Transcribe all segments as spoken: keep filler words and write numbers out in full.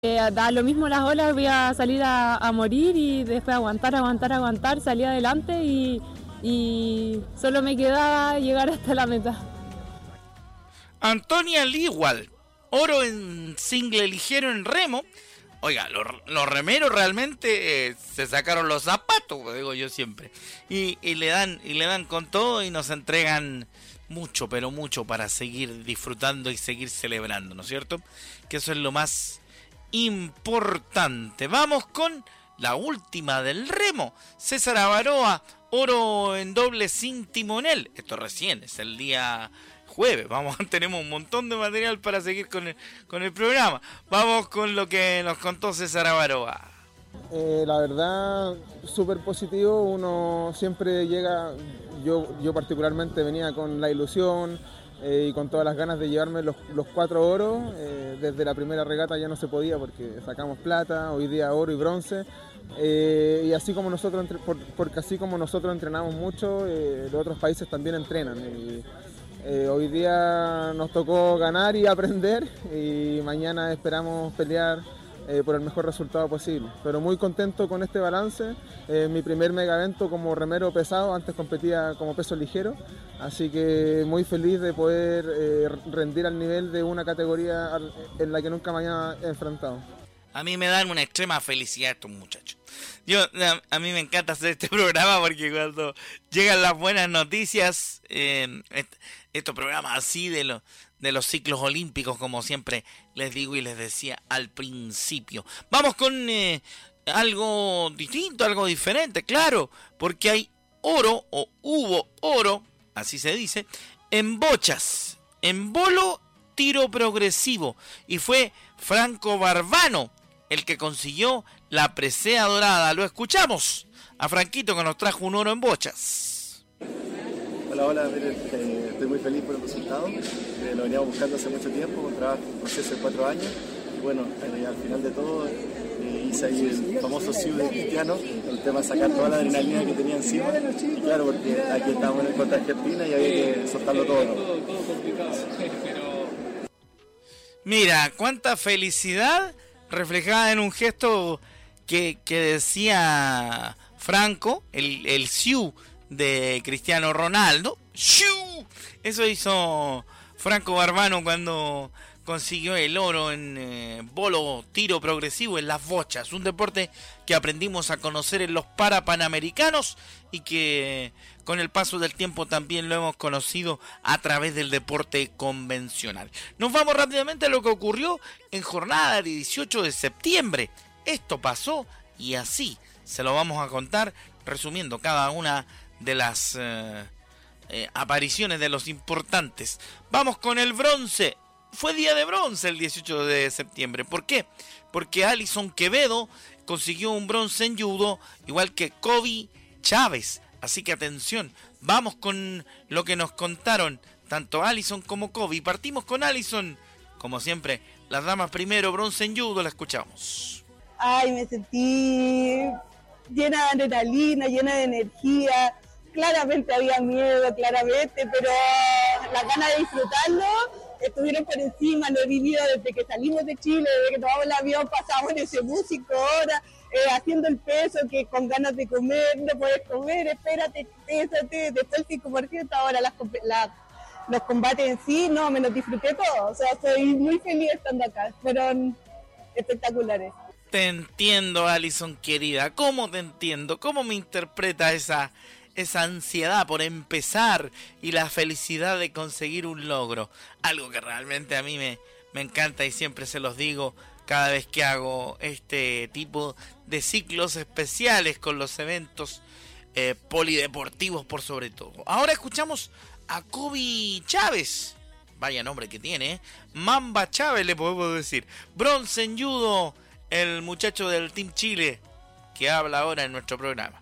Eh, da lo mismo las olas, voy a salir a, a morir y después aguantar, aguantar, aguantar, salir adelante y, y solo me queda llegar hasta la meta. Antonia Ligual, oro en single ligero en remo. Oiga, los, los remeros realmente eh, se sacaron los zapatos, digo yo siempre. Y, y, le dan, y le dan con todo y nos entregan mucho, pero mucho para seguir disfrutando y seguir celebrando, ¿no es cierto? Que eso es lo más importante. Vamos con la última del remo. César Avaroa, oro en doble sin timonel. Esto recién es el día jueves. Vamos, tenemos un montón de material para seguir con el, con el programa. Vamos con lo que nos contó César Avaroa. Eh, la verdad, súper positivo. Uno siempre llega, yo, yo particularmente venía con la ilusión eh, y con todas las ganas de llevarme los, los cuatro oros. Eh, desde la primera regata ya no se podía porque sacamos plata, hoy día oro y bronce. Eh, y así como nosotros, por, porque así como nosotros entrenamos mucho, eh, los otros países también entrenan. Y, eh, hoy día nos tocó ganar y aprender y mañana esperamos pelear Eh, por el mejor resultado posible, pero muy contento con este balance. Eh, mi primer mega evento como remero pesado, antes competía como peso ligero, así que muy feliz de poder eh, rendir al nivel de una categoría en la que nunca me había enfrentado. A mí me dan una extrema felicidad estos muchachos. Yo, a, a mí me encanta hacer este programa porque cuando llegan las buenas noticias, eh, est- estos programas así de los de los ciclos olímpicos, como siempre les digo y les decía al principio. Vamos con eh, algo distinto, algo diferente, claro, porque hay oro, o hubo oro, así se dice, en bochas, en bolo tiro progresivo, y fue Franco Barbano el que consiguió la presea dorada. Lo escuchamos a Franquito, que nos trajo un oro en bochas. Hola, hola, miren, eh, estoy muy feliz por el resultado. Eh, lo veníamos buscando hace mucho tiempo, un trabajo, un proceso de cuatro años. Y bueno, eh, al final de todo eh, hice ahí el famoso S I U de Cristiano, el tema de sacar toda la adrenalina que tenía encima. Y claro, porque aquí estábamos en el contra Argentina y había que soltarlo todo, ¿no? Mira, cuánta felicidad reflejada en un gesto que, que decía Franco, el, el S I U de Cristiano Ronaldo. ¡Shiu! Eso hizo Franco Barbano cuando consiguió el oro en eh, bolo tiro progresivo en las bochas, un deporte que aprendimos a conocer en los Parapanamericanos y que con el paso del tiempo también lo hemos conocido a través del deporte convencional. Nos vamos rápidamente a lo que ocurrió en jornada de dieciocho de septiembre. Esto pasó y así se lo vamos a contar resumiendo cada una de las eh, eh, apariciones de los importantes. Vamos con el bronce. Fue día de bronce el dieciocho de septiembre. ¿Por qué? Porque Alison Quevedo consiguió un bronce en judo, igual que Kobe Chávez. Así que atención, vamos con lo que nos contaron tanto Alison como Kobe. Partimos con Alison. Como siempre, las damas primero, bronce en judo, la escuchamos. Ay, me sentí llena de adrenalina, llena de energía. Claramente había miedo, claramente, pero las ganas de disfrutarlo estuvieron por encima. Lo he vivido desde que salimos de Chile, desde que tomamos el avión, pasamos en ese bus cinco horas, eh, haciendo el peso, que con ganas de comer, no puedes comer, espérate, pésate, después el cinco por ciento, ahora las, la, los combates en sí, no, me los disfruté todos. O sea, soy muy feliz estando acá, fueron espectaculares. Te entiendo, Alison querida, ¿cómo te entiendo? ¿Cómo me interpreta esa... esa ansiedad por empezar y la felicidad de conseguir un logro? Algo que realmente a mí me, me encanta y siempre se los digo cada vez que hago este tipo de ciclos especiales con los eventos eh, polideportivos por sobre todo. Ahora escuchamos a Kobe Chávez. Vaya nombre que tiene, ¿eh? Mamba Chávez le podemos decir. Bronce en judo, el muchacho del Team Chile que habla ahora en nuestro programa.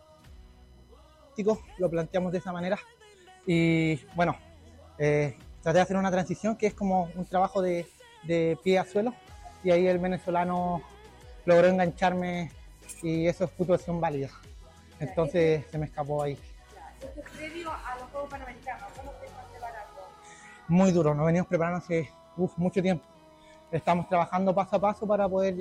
Lo planteamos de esa manera y bueno, eh, traté de hacer una transición que es como un trabajo de, de pie a suelo y ahí el venezolano logró engancharme y eso es puntuación válida, entonces se me escapó ahí. Previo a los Juegos Panamericanos, ¿cómo te estás preparando? Muy duro, nos venimos preparando hace uf, mucho tiempo, estamos trabajando paso a paso para poder